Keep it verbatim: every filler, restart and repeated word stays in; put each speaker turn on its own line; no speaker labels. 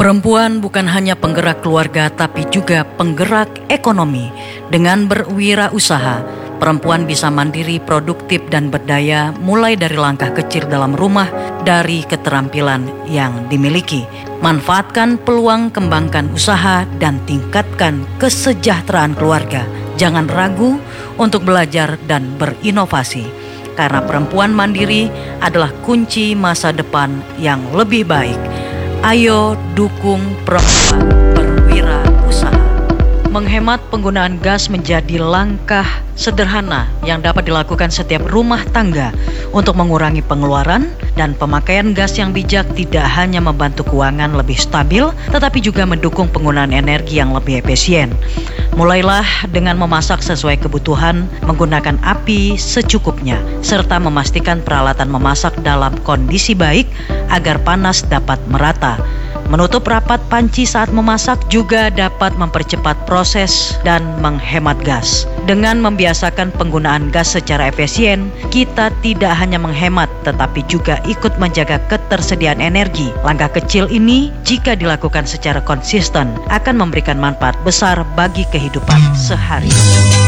Perempuan bukan hanya penggerak keluarga tapi juga penggerak ekonomi. Dengan berwirausaha, perempuan bisa mandiri, produktif dan berdaya mulai dari langkah kecil dalam rumah dari keterampilan yang dimiliki. Manfaatkan peluang, kembangkan usaha dan tingkatkan kesejahteraan keluarga. Jangan ragu untuk belajar dan berinovasi. Karena perempuan mandiri adalah kunci masa depan yang lebih baik. Ayo dukung perempuan berwirausaha. Menghemat penggunaan gas menjadi langkah sederhana yang dapat dilakukan setiap rumah tangga untuk mengurangi pengeluaran, dan pemakaian gas yang bijak tidak hanya membantu keuangan lebih stabil, tetapi juga mendukung penggunaan energi yang lebih efisien. Mulailah dengan memasak sesuai kebutuhan, menggunakan api secukupnya, serta memastikan peralatan memasak dalam kondisi baik agar panas dapat merata. Menutup rapat panci saat memasak juga dapat mempercepat proses dan menghemat gas. Dengan membiasakan penggunaan gas secara efisien, kita tidak hanya menghemat tetapi juga ikut menjaga ketersediaan energi. Langkah kecil ini jika dilakukan secara konsisten akan memberikan manfaat besar bagi kehidupan sehari-hari.